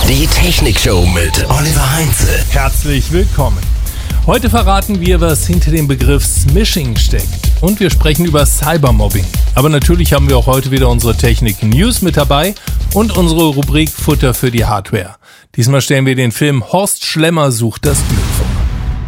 Die Technikshow mit Oliver Heinze. Herzlich willkommen. Heute verraten wir, was hinter dem Begriff Smishing steckt. Und wir sprechen über Cybermobbing. Aber natürlich haben wir auch heute wieder unsere Technik-News mit dabei und unsere Rubrik Futter für die Hardware. Diesmal stellen wir den Film Horst Schlemmer sucht das Glück.